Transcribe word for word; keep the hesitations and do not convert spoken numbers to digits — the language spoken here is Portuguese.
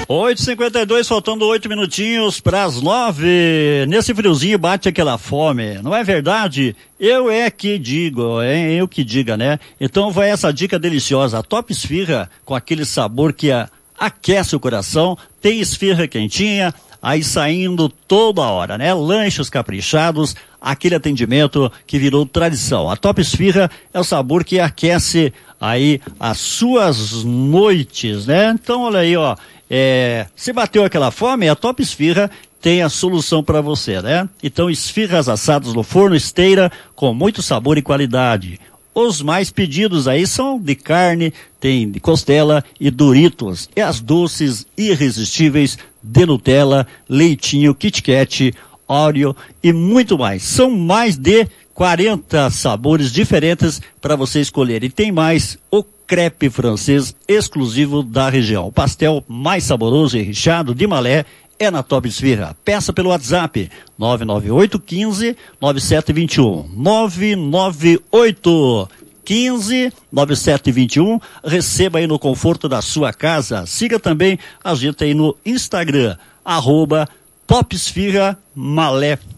oito e cinquenta e dois, faltando oito minutinhos para as nove. Nesse friozinho bate aquela fome, não é verdade? Eu é que digo, é eu que diga, né? Então vai essa dica deliciosa, a Top Esfirra, com aquele sabor que a, aquece o coração, tem esfirra quentinha, aí saindo toda hora, né? Lanches caprichados, aquele atendimento que virou tradição. A Top Esfirra é o sabor que aquece aí as suas noites, né? Então olha aí, ó, é, se bateu aquela fome, a Top Esfirra tem a solução para você, né? Então esfirras assadas no forno esteira com muito sabor e qualidade. Os mais pedidos aí são de carne, tem de costela e Doritos. E as doces irresistíveis de Nutella, leitinho, Kit Kat, Oreo e muito mais. São mais de quarenta sabores diferentes para você escolher. E tem mais o crepe francês exclusivo da região. O pastel mais saboroso e recheado de Malé é na Top Esfirra. Peça pelo WhatsApp nove nove oito um cinco nove sete dois um. nove nove oito um cinco nove sete dois um. Receba aí no conforto da sua casa. Siga também a gente aí no Instagram, arroba Top Esfirra Malé.